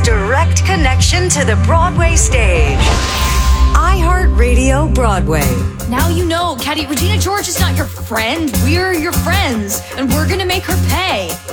direct connection to the Broadway stage. iHeartRadio Broadway. Now you know, Caddy, Regina George is not your friend. We're your friends, and we're gonna make her pay.